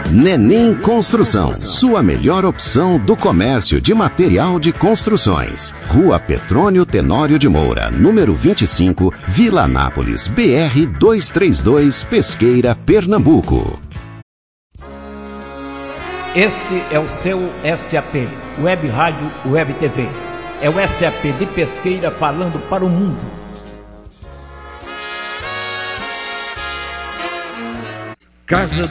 Nenim Construção, sua melhor opção do comércio de material de construções. Rua Petrônio Tenório de Moura, número 25, Vila Anápolis, BR 232, Pesqueira, Pernambuco. Este é o seu SAP, Web Rádio, Web TV. É o SAP de Pesqueira falando para o mundo. Casa